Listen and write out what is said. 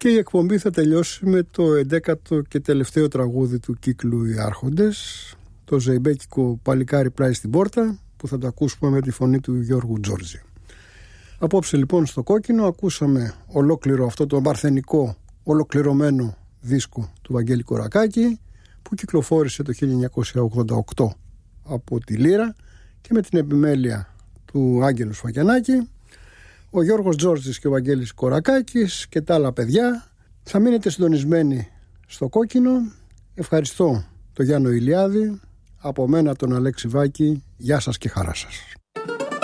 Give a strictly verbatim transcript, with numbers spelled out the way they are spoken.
Και η εκπομπή θα τελειώσει με το εντέκατο και τελευταίο τραγούδι του κύκλου «Οι Άρχοντες», το ζεϊμπέκικο «Παλικάρι πλάι στην πόρτα», που θα το ακούσουμε με τη φωνή του Γιώργου Τζόρτζη. Απόψε λοιπόν στο Κόκκινο ακούσαμε ολόκληρο αυτό το παρθενικό ολοκληρωμένο δίσκο του Βαγγέλη Κορακάκη, που κυκλοφόρησε το χίλια εννιακόσια ογδόντα οκτώ από τη Λύρα και με την επιμέλεια του Άγγελου Σφακιανάκη. Ο Γιώργος Τζόρτζης και ο Βαγγέλης Κορακάκης και τα άλλα παιδιά. Θα μείνετε συντονισμένοι στο Κόκκινο. Ευχαριστώ τον Γιάννο Ηλιάδη, από μένα τον Αλέξη Βάκη. Γεια σας και χαρά σας.